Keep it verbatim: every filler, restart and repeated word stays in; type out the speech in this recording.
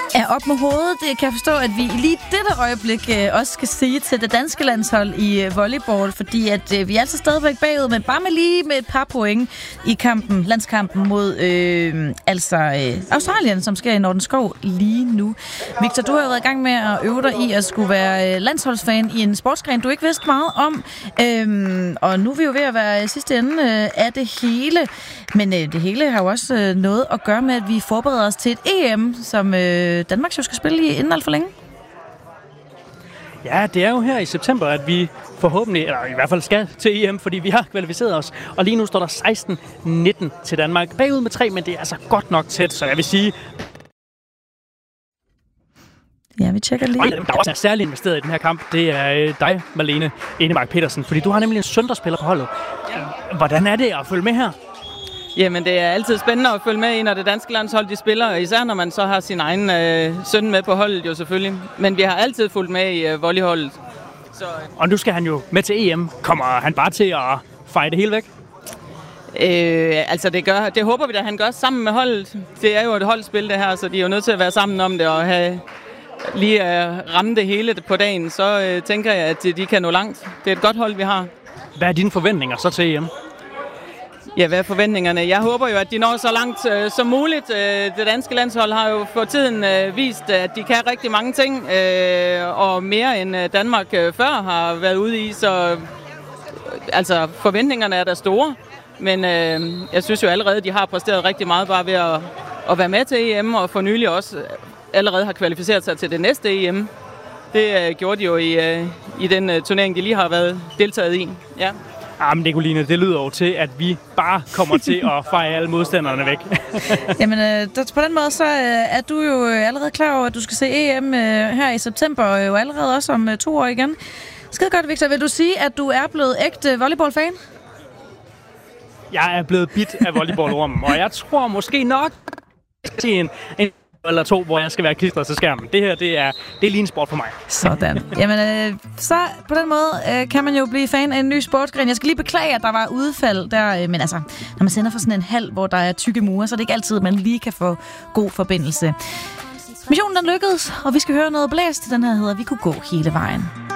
er op med hovedet. Det kan jeg forstå, at vi lige i dette øjeblik øh, også skal sige til det danske landshold i øh, volleyball, fordi at øh, vi er altså stadigvæk bagud, men bare med lige med et par point i kampen, landskampen mod øh, altså øh, Australien, som sker i Nordenskov lige nu. Victor, du har jo været i gang med at øve dig i at skulle være øh, landsholdsfan i en sportsgren, du ikke vidste meget om, øh, og nu er vi jo ved at være i sidste ende øh, af det hele, men øh, det hele har jo også øh, noget at gøre med, at vi forbereder os til et E M, som øh, Danmark jo skal spille i inden alt for længe. Ja, det er jo her i september, at vi forhåbentlig, eller i hvert fald skal til E M, fordi vi har kvalificeret os. Og lige nu står der seksten nitten til Danmark. Bagud med tre, men det er altså godt nok tæt, så jeg vil sige... Ja, vi tjekker lige. Og der er også særligt investeret i den her kamp, det er dig, Marlene Enemark Petersen, fordi du har nemlig en søn, der spiller på holdet. Hvordan er det at følge med her? Jamen, det er altid spændende at følge med i, når det danske landshold de spiller, især når man så har sin egen øh, søn med på holdet jo selvfølgelig. Men vi har altid fulgt med i øh, volleyholdet. Så, øh. Og nu skal han jo med til E M. Kommer han bare til at feje det hele væk? Øh, altså, det, gør, det håber vi da, han gør sammen med holdet. Det er jo et holdspil det her, så de er jo nødt til at være sammen om det og have, lige at ramme det hele på dagen. Så øh, tænker jeg, at de kan nå langt. Det er et godt hold, vi har. Hvad er dine forventninger så til E M? Ja, hvad er forventningerne? Jeg håber jo, at de når så langt øh, som muligt. Øh, det danske landshold har jo for tiden øh, vist, at de kan rigtig mange ting, øh, og mere end øh, Danmark øh, før har været ude i, så øh, altså forventningerne er der store. Men øh, jeg synes jo allerede, at de har præsteret rigtig meget bare ved at, at være med til E M, og for nylig også allerede har kvalificeret sig til det næste E M. Det øh, gjorde de jo i, øh, i den øh, turnering, de lige har været deltaget i. Ja. Jamen, Nicoline, det lyder jo til, at vi bare kommer til at feje alle modstanderne væk. Jamen, øh, på den måde, så øh, er du jo allerede klar over, at du skal se E M øh, her i september, og jo allerede også om øh, to år igen. Skide godt, Victor. Vil du sige, at du er blevet ægte volleyball-fan? Jeg er blevet bit af volleyball-ormen, og jeg tror måske nok til en, en eller to, hvor jeg skal være klistret til skærmen. Det her, det er, det er lige en sport for mig. Sådan. Jamen, øh, så på den måde øh, kan man jo blive fan af en ny sportsgren. Jeg skal lige beklage, at der var udfald der, øh, men altså, når man sender fra sådan en hal, hvor der er tykke mure, så er det ikke altid, at man lige kan få god forbindelse. Missionen den lykkedes, og vi skal høre noget blæst. Den her hedder Vi kunne gå hele vejen.